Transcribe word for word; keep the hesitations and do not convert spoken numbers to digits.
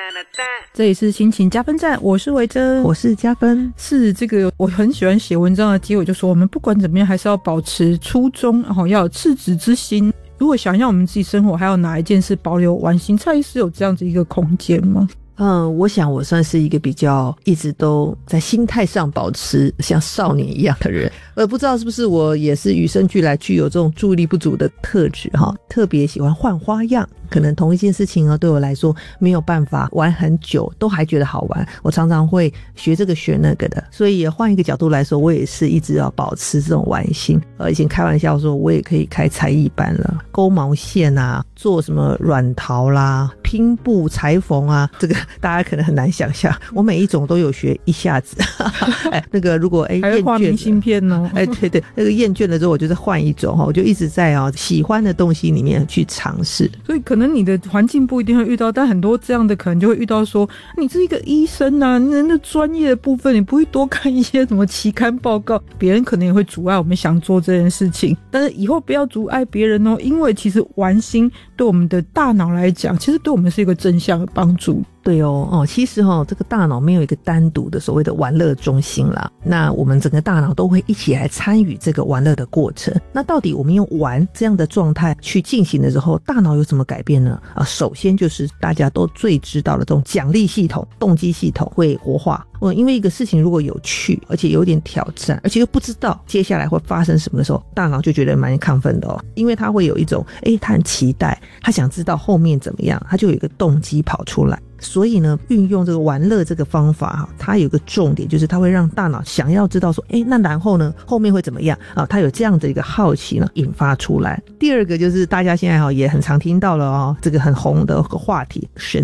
这里是心情加分站，我是维珍， 我是加分。 是这个我很喜欢写文章的结尾就说，我们不管怎么样还是要保持初衷，然后要有赤子之心。如果想要我们自己生活还有哪一件事保留完心，蔡医师有这样子一个空间吗？ 嗯，我想我算是一个比较一直都在心态上保持像少年一样的人，呃，不知道是不是我也是与生俱来具有这种注意力不足的特质哈，特别喜欢换花样。可能同一件事情呢，对我来说没有办法玩很久都还觉得好玩，我常常会学这个学那个的。所以也换一个角度来说，我也是一直要保持这种玩心。呃，以前开玩笑说我也可以开才艺班了，勾毛线啊，做什么软陶啦，拼布裁缝啊，这个大家可能很难想象，我每一种都有学一下子。哎，那个如果哎还会画明信片哦， 哎对对，那个厌倦了之后，我就再换一种哈，我就一直在啊喜欢的东西里面去尝试。 所以可能你的环境不一定会遇到，但很多这样的可能就会遇到说，你是一个医生啊，你的专业的部分你不会多看一些什么期刊报告，别人可能也会阻碍我们想做这件事情。但是以后不要阻碍别人哦，因为其实玩心对我们的大脑来讲，其实对我们是一个正向的帮助。 对哦，哦，其实哦，这个大脑没有一个单独的所谓的玩乐中心啦。那我们整个大脑都会一起来参与这个玩乐的过程。那到底我们用玩这样的状态去进行的时候，大脑有什么改变呢？啊，首先就是大家都最知道的这种奖励系统、动机系统会活化。嗯，因为一个事情如果有趣，而且有点挑战，而且又不知道接下来会发生什么的时候，大脑就觉得蛮亢奋的哦，因为他会有一种，诶，他很期待，他想知道后面怎么样，他就有一个动机跑出来。所以呢，运用这个玩乐这个方法哈，它有一个重点，就是它会让大脑想要知道说，诶，那然后呢，后面会怎么样啊？它有这样的一个好奇呢，引发出来。第二个就是大家现在哈也很常听到了哦，这个很红的话题，神